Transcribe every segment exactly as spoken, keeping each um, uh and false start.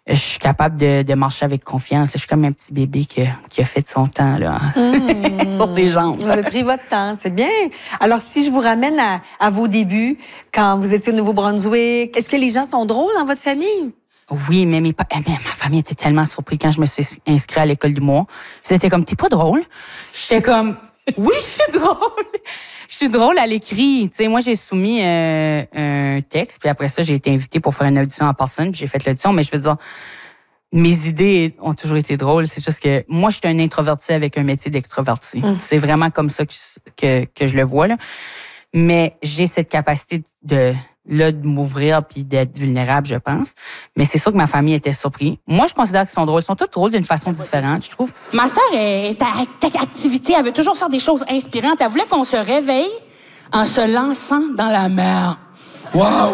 je suis capable de, de marcher avec confiance. Je suis comme un petit bébé qui a, qui a fait de son temps là, mmh. sur ses jambes. Vous avez pris votre temps, c'est bien. Alors, si je vous ramène à, à vos débuts, quand vous étiez au Nouveau-Brunswick, est-ce que les gens sont drôles dans votre famille? Oui, mais, mes, mais ma famille était tellement surprise quand je me suis inscrite à l'école d'humour. C'était comme, t'es pas drôle? J'étais comme, oui, je suis drôle. Je suis drôle à l'écrit. Tu sais, moi, j'ai soumis euh, un texte, puis après ça, j'ai été invitée pour faire une audition en personne, puis j'ai fait l'audition, mais je veux dire, mes idées ont toujours été drôles. C'est juste que moi, je suis un introverti avec un métier d'extroverti. Mmh. C'est vraiment comme ça que, que, que je le vois, là. Mais j'ai cette capacité de, là, de m'ouvrir puis d'être vulnérable, je pense. Mais c'est sûr que ma famille était surprise. Moi, je considère qu'ils sont drôles. Ils sont tous drôles d'une façon différente, je trouve. Ma sœur est à activité. Elle veut toujours faire des choses inspirantes. Elle voulait qu'on se réveille en se lançant dans la mer. Wow!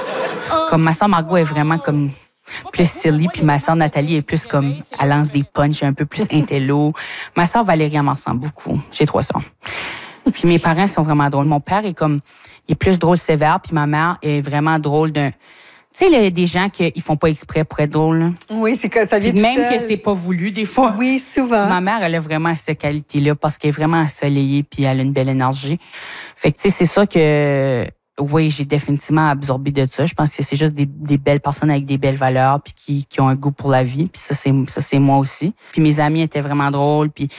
Comme ma sœur Margot est vraiment comme plus silly, puis ma sœur Nathalie est plus comme, elle lance des punchs un peu plus intello. Ma sœur Valérie, elle m'en sent beaucoup. J'ai trois sœurs. Puis mes parents sont vraiment drôles. Mon père est comme, il est plus drôle sévère, puis ma mère est vraiment drôle d'un... Tu sais, il y a des gens qui ils font pas exprès pour être drôles. Là. Oui, c'est que ça vient puis tout même seul. que c'est pas voulu, des fois. Oui, souvent. Ma mère, elle a vraiment cette qualité-là parce qu'elle est vraiment ensoleillée, puis elle a une belle énergie. Fait que, tu sais, c'est ça que... Oui, j'ai définitivement absorbé de ça. Je pense que c'est juste des, des belles personnes avec des belles valeurs, puis qui, qui ont un goût pour la vie. Puis ça, c'est ça, c'est moi aussi. Puis mes amis étaient vraiment drôles, puis...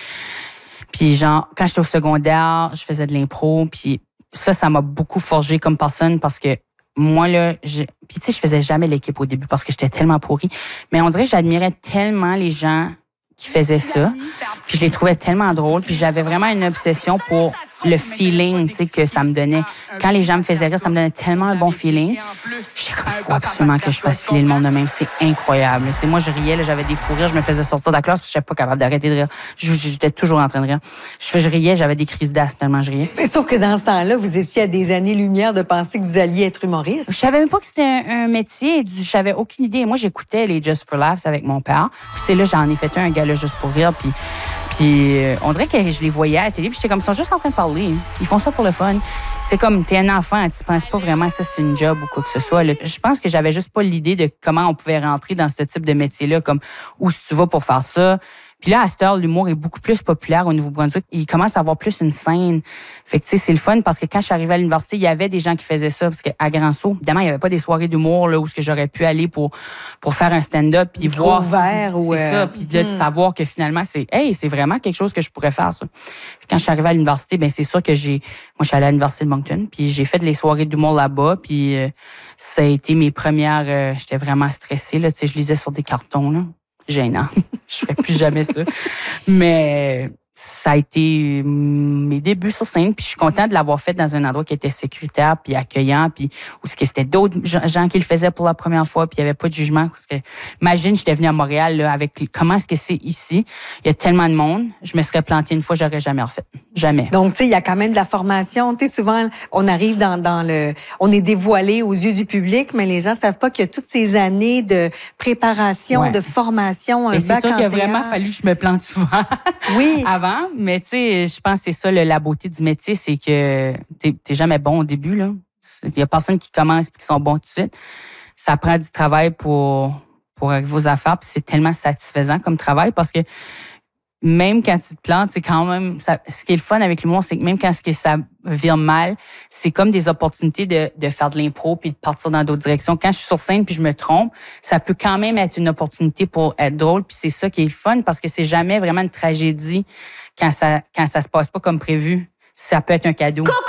Puis genre, quand j'étais au secondaire, je faisais de l'impro, puis ça, ça m'a beaucoup forgé comme personne parce que moi, là, je... puis tu sais, je faisais jamais l'équipe au début parce que j'étais tellement pourrie. Mais on dirait que j'admirais tellement les gens qui faisaient ça, puis je les trouvais tellement drôles, puis j'avais vraiment une obsession pour le feeling, tu sais, que ça me donnait. Quand les gens me faisaient rire, ça me donnait tellement un bon feeling. J'étais comme, faut absolument que je fasse filer le monde de même. C'est incroyable. Tu sais, moi, je riais, là, j'avais des fous rires, je me faisais sortir de la classe, puis je n'étais pas capable d'arrêter de rire. J'étais toujours en train de rire. Je, je riais, j'avais des crises d'asthme tellement je riais. Mais sauf que dans ce temps-là, vous étiez à des années-lumière de penser que vous alliez être humoriste. Je savais même pas que c'était un, un métier. J'avais aucune idée. Moi, j'écoutais les Just for Laughs avec mon père. Puis, tu sais, là, j'en ai fait un, un gars là, juste pour rire, puis... Puis euh, on dirait que je les voyais à la télé, puis j'étais comme, ils sont juste en train de parler. Ils font ça pour le fun. C'est comme, t'es un enfant, tu penses pas vraiment que ça, c'est une job ou quoi que ce soit. Là. Je pense que j'avais juste pas l'idée de comment on pouvait rentrer dans ce type de métier-là, comme où tu vas pour faire ça. Puis là, à cette heure, l'humour est beaucoup plus populaire au Nouveau-Brunswick. Il commence à avoir plus une scène. Fait que, tu sais, c'est le fun parce que quand je suis arrivée à l'université, il y avait des gens qui faisaient ça. Parce qu'à Grand-Sault, évidemment, il n'y avait pas des soirées d'humour là où ce que j'aurais pu aller pour pour faire un stand-up puis voir ouvert, si, ou c'est euh... ça. Puis là, de savoir que finalement, c'est, hey, c'est vraiment quelque chose que je pourrais faire, ça. Puis quand je suis arrivée à l'université, ben c'est sûr que j'ai... Moi, je suis allée à l'université de Moncton, puis j'ai fait les soirées d'humour là-bas. Puis euh, ça a été mes premières... Euh, j'étais vraiment stressée, là. Tu sais, je lisais sur des cartons, là. Gênant. Je ferais plus jamais ça. Mais ça a été mes débuts sur scène, puis je suis contente de l'avoir fait dans un endroit qui était sécuritaire puis accueillant, puis où c'était d'autres gens qui le faisaient pour la première fois, puis il y avait pas de jugement parce que imagine j'étais venue à Montréal là, avec comment est-ce que c'est ici, il y a tellement de monde, je me serais plantée une fois, j'aurais jamais refait. Jamais. Donc tu sais, il y a quand même de la formation, tu sais souvent on arrive dans dans le on est dévoilé aux yeux du public, mais les gens savent pas qu'il y a toutes ces années de préparation, ouais. de formation, un mais bac c'est sûr en qu'il a théâtre. vraiment fallu que je me plante souvent. Oui. Avant, mais tu sais, je pense que c'est ça le, la beauté du métier, c'est que t'es, t'es jamais bon au début, là. Il y a personne qui commence et qui sont bons tout de suite. Ça prend du travail pour, pour arriver aux affaires, puis c'est tellement satisfaisant comme travail parce que même quand tu te plantes, c'est quand même... Ça, ce qui est le fun avec l'humour, c'est que même quand ça vire mal, c'est comme des opportunités de, de faire de l'impro puis de partir dans d'autres directions. Quand je suis sur scène puis je me trompe, ça peut quand même être une opportunité pour être drôle. Puis c'est ça qui est le fun parce que c'est jamais vraiment une tragédie quand ça, quand ça se passe pas comme prévu. Ça peut être un cadeau.